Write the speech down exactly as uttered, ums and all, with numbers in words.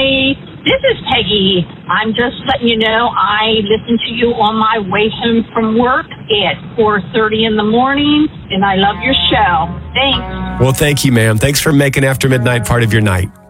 Hi, this is Peggy. I'm just letting you know I listen to you on my way home from work at four thirty in the morning, and I love your show. Thanks. Well, thank you, ma'am. Thanks for making After Midnight part of your night.